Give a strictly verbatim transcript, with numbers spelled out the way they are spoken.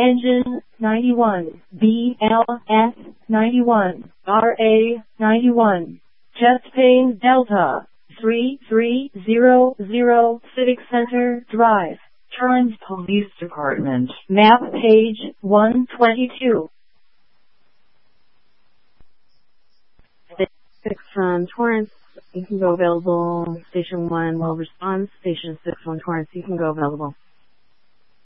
Engine ninety-one, B L S ninety-one, R A ninety-one, Jetplane Delta, three three zero zero, Civic Center Drive, Torrance Police Department, map page one twenty-two. six from Torrance, you can go available. Station one will respond. Station six from Torrance, you can go available.